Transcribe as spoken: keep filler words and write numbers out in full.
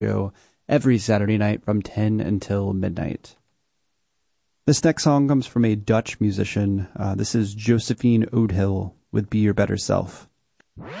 show every Saturday night from ten until midnight. This next song comes from a Dutch musician. Uh, this is Josephine Oudhill with Be Your Better Self.